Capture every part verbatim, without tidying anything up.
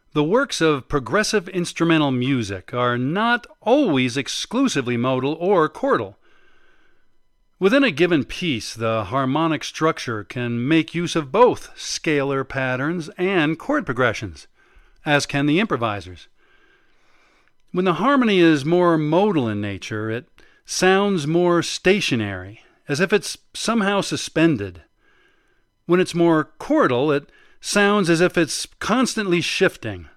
The works of progressive instrumental music are not always exclusively modal or chordal. Within a given piece, the harmonic structure can make use of both scalar patterns and chord progressions, as can the improvisers. When the harmony is more modal in nature, it sounds more stationary, as if it's somehow suspended. When it's more chordal, it sounds as if it's constantly shifting.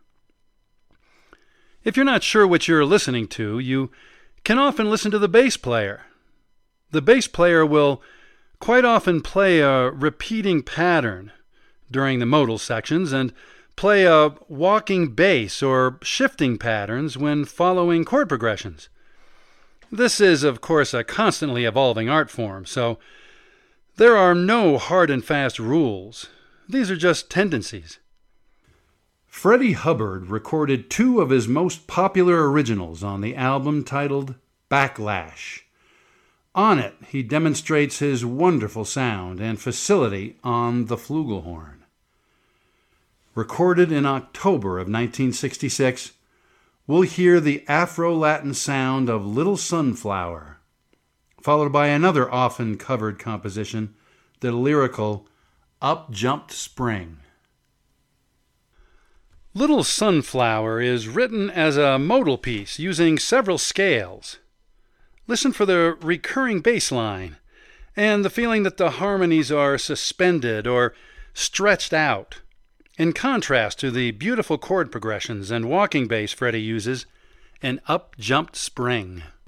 If you're not sure what you're listening to, you can often listen to the bass player. The bass player will quite often play a repeating pattern during the modal sections and play a walking bass or shifting patterns when following chord progressions. This is, of course, a constantly evolving art form, so there are no hard and fast rules. These are just tendencies. Freddie Hubbard recorded two of his most popular originals on the album titled Backlash. On it, he demonstrates his wonderful sound and facility on the flugelhorn. Recorded in October of nineteen sixty-six, we'll hear the Afro-Latin sound of Little Sunflower, followed by another often covered composition, the lyrical Up Jumped Spring. Little Sunflower is written as a modal piece using several scales. Listen for the recurring bass line and the feeling that the harmonies are suspended or stretched out, in contrast to the beautiful chord progressions and walking bass Freddie uses in Up Jumped Spring.